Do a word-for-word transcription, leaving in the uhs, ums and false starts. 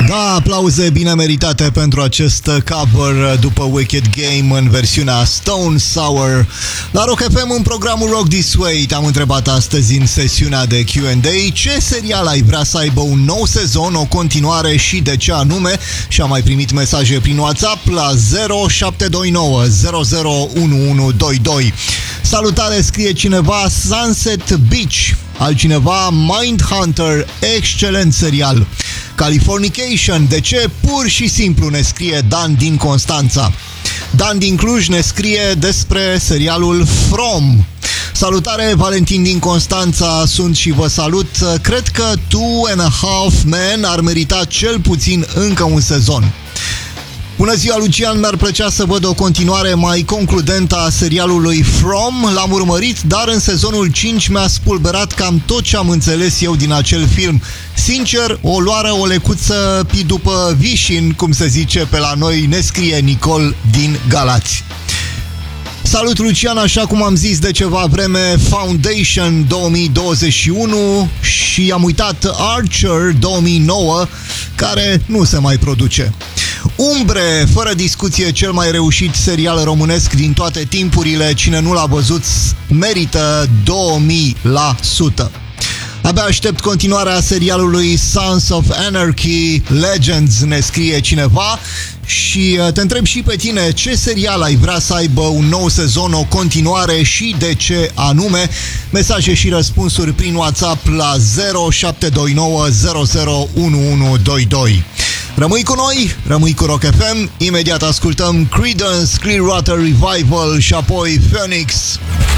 Da, aplauze bine meritate pentru acest cover după Wicked Game în versiunea Stone Sour. La Rock F M, în programul Rock This Way, te-am întrebat astăzi în sesiunea de Q and A ce serial ai vrea să aibă un nou sezon, o continuare și de ce anume, și am mai primit mesaje prin WhatsApp la zero șapte doi nouă zero zero unu unu doi doi. Salutare, scrie cineva, Sunset Beach, altcineva Mindhunter, excelent serial. Californication, de ce? Pur și simplu, ne scrie Dan din Constanța. Dan din Cluj ne scrie despre serialul From. Salutare, Valentin din Constanța, sunt și vă salut. Cred că Two and a Half Men ar merita cel puțin încă un sezon. Bună ziua, Lucian, mi-ar plăcea să văd o continuare mai concludentă a serialului From. L-am urmărit, dar în sezonul cinci mi-a spulberat cam tot ce am înțeles eu din acel film. Sincer, o luară o lecuță pi după vișin, cum se zice pe la noi, ne scrie Nicol din Galați. Salut, Lucian, așa cum am zis de ceva vreme, Foundation două mii douăzeci și unu și am uitat Archer două mii nouă, care nu se mai produce. Umbre, fără discuție, cel mai reușit serial românesc din toate timpurile. Cine nu l-a văzut merită două mii la sută. Abia aștept continuarea serialului Sons of Anarchy Legends, ne scrie cineva. Și te întreb și pe tine, ce serial ai vrea să aibă un nou sezon, o continuare și de ce anume? Mesaje și răspunsuri prin WhatsApp la zero șapte doi nouă zero zero unu unu doi doi. Rămâi cu noi, rămâi cu Rock F M. Imediat ascultăm Creedence Clearwater Revival și apoi Phoenix.